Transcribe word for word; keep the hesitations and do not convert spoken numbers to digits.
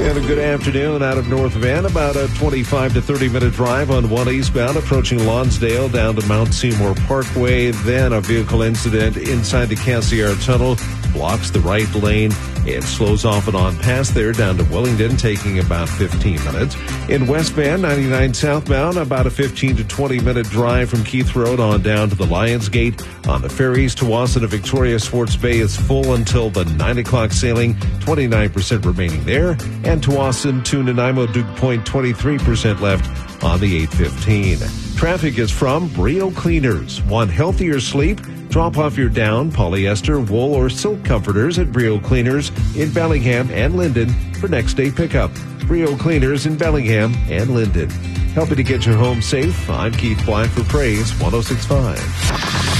And a good afternoon out of North Van. About a twenty-five to thirty minute drive on one eastbound approaching Lonsdale down to Mount Seymour Parkway. Then a vehicle incident inside the Cassiar Tunnel blocks the right lane. It slows off and on past there down to Willingdon, taking about fifteen minutes. In West Van, ninety-nine southbound, about a fifteen to twenty minute drive from Keith Road on down to the Lions Gate. On the ferries, Tawasin to Victoria Swartz Bay is full until the nine o'clock sailing, twenty-nine percent remaining there. And Tawasin to Nanaimo Duke Point, twenty-three percent left on the eight fifteen. Traffic is from Brio Cleaners. Want healthier sleep? Drop off your down, polyester, wool, or silk comforters at Brio Cleaners in Bellingham and Linden for next day pickup. Brio Cleaners in Bellingham and Linden. Helping to get your home safe, I'm Keith Black for Praise one oh six point five.